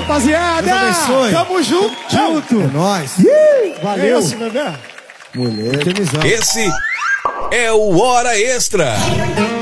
rapaziada. Deus abençoe. Tamo junto. É nóis. Valeu. É esse, bebê. Mulher. Esse é o Hora Extra.